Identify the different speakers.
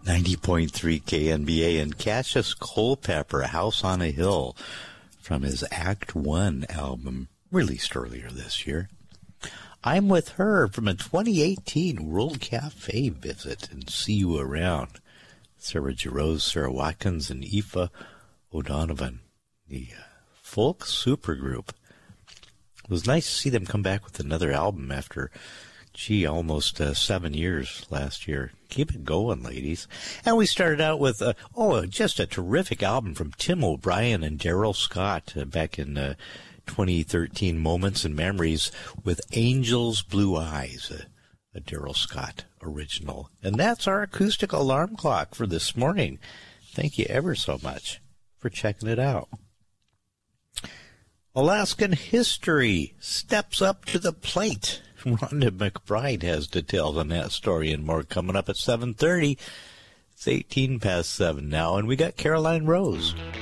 Speaker 1: 90.3 KNBA, and Cassius Culpepper, House on a Hill, from his Act One album, released earlier this year. I'm With Her, from a 2018 World Cafe visit, and See You Around. Sarah Jarosz, Sarah Watkins, and Aoife O'Donovan, the folk supergroup. It was nice to see them come back with another album after, almost 7 years last year. Keep it going, ladies. And we started out with, just a terrific album from Tim O'Brien and Daryl Scott back in 2013, Moments and Memories, with Angel's Blue Eyes, a Daryl Scott original. And that's our acoustic alarm clock for this morning. Thank you ever so much for checking it out. Alaskan history steps up to the plate. Rhonda McBride has details on that story and more coming up at 7:30. It's 7 now, and we got Caroline Rose.